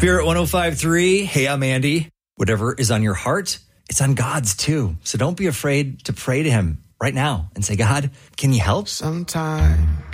Spirit 105.3. Hey, I'm Andy. Whatever is on your heart, it's on God's too. So don't be afraid to pray to him right now and say, God, can you help? Sometime